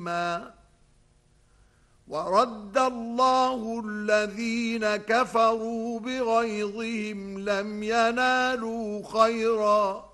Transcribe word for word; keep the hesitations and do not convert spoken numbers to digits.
ورد الله الذين كفروا بغيظهم لم ينالوا خيرا